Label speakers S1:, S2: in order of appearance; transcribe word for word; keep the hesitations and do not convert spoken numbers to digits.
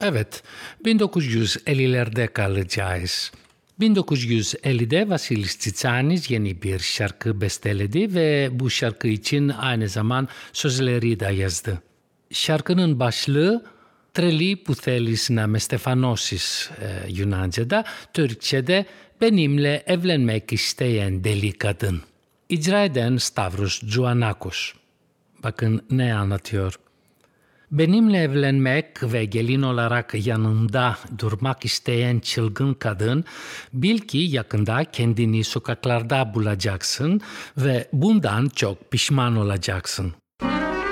S1: Evet, bin dokuz yüz ellilerde kalacağız. bin dokuz yüz ellide Vasilis Tsitsanis yeni bir şarkı besteledi ve bu şarkı için aynı zaman sözleri de yazdı. Şarkının başlığı "Treli που θέλεις να με στεφανώσεις" e, Yunanca'da, Türkçe'de "Benimle evlenmek isteyen deli kadın". İcra eden Stavros Tsuanakos. Bakın ne anlatıyor. Benimle evlenmek ve gelin olarak yanında durmak isteyen çılgın kadın, bil ki yakında kendini sokaklarda bulacaksın ve bundan çok pişman olacaksın.